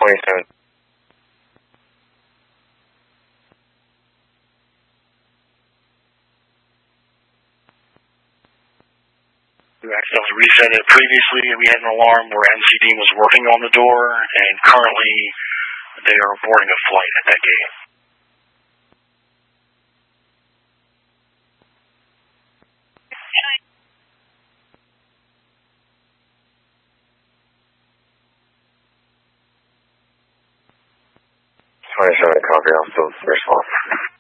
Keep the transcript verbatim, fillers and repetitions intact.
twenty-seven. We accidentally reset it previously. We had an alarm where N C D was working on the door, and currently they are boarding a flight at that gate. twenty-seven, copy, also response.